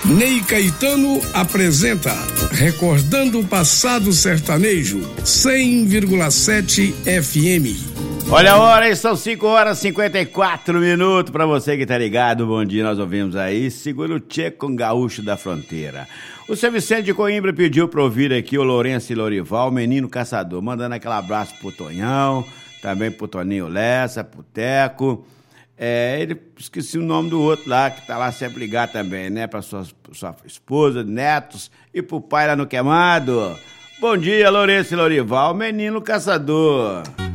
Ney Caetano apresenta Recordando o Passado Sertanejo, 100,7 FM. Olha a hora, são 5h54 para você que tá ligado. Bom dia, nós ouvimos aí Segura o Tchê com Gaúcho da Fronteira. O seu Vicente de Coimbra pediu pra ouvir aqui o Lourenço e Lorival, Menino Caçador, mandando aquele abraço pro Tonhão, também pro Toninho Lessa, pro Teco. Ele esqueci o nome do outro lá, que tá lá sempre ligado também, né? Pra sua esposa, netos e pro pai lá no Queimado. Bom dia, Lourenço e Lorival, Menino Caçador.